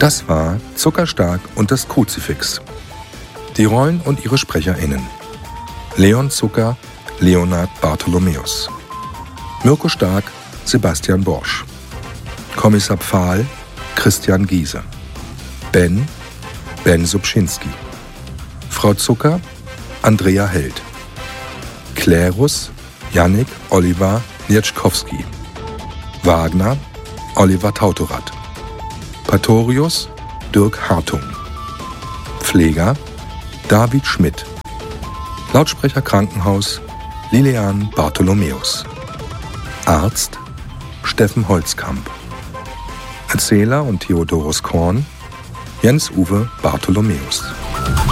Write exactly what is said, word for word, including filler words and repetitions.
Das war Zuckerstark und das Kruzifix. Die Rollen und ihre SprecherInnen: Leon Zucker, Leonard Bartholomäus. Mirko Stark, Sebastian Borsch. Kommissar Pfahl, Christian Giese. Ben, Ben Subschinski. Frau Zucker, Andrea Held. Klärus, Jannik Oliver Nierczkowski. Wagner, Oliver Tautorat. Patorius, Dirk Hartung. Pfleger, David Schmidt. Lautsprecher Krankenhaus, Lilian Bartholomäus. Arzt, Steffen Holzkamp. Erzähler und Theodorus Korn, Jens-Uwe Bartholomäus.